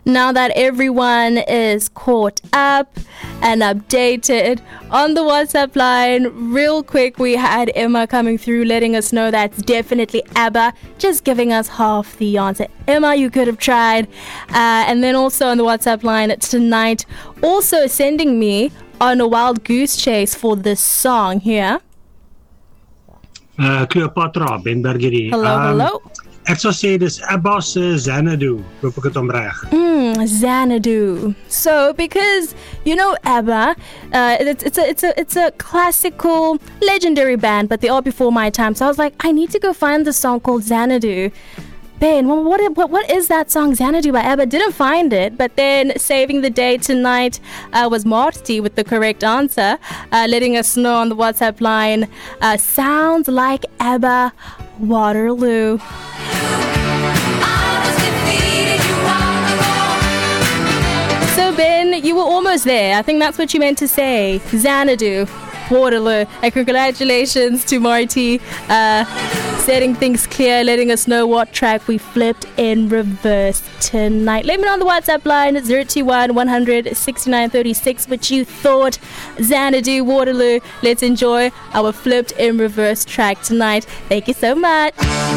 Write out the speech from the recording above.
now that everyone is caught up and updated on the WhatsApp line, real quick, we had Emma coming through letting us know that's definitely ABBA, just giving us half the answer. Emma, you could have tried. And then also on the WhatsApp line tonight, also sending me on a wild goose chase for this song here. Cleopatra, Ben Berger hier. Hello. Ek sal sê dis ABBA se Xanadu. Hoop ek het hom reg. Xanadu. So, because you know ABBA, it's a classical, legendary band, but they are before my time. So I was like, I need to go find the song called Xanadu. Ben, what is that song Xanadu by ABBA? Didn't find it, but then saving the day tonight was Marty with the correct answer, letting us know on the WhatsApp line, sounds like ABBA, Waterloo. So Ben, you were almost there. I think that's what you meant to say. Xanadu, Waterloo. And congratulations to Marty, setting things clear, letting us know what track we flipped in reverse tonight. Let me know on the WhatsApp line 021 100 6936 what you thought. Xanadu, Waterloo. Let's enjoy our flipped in reverse track tonight. Thank you so much.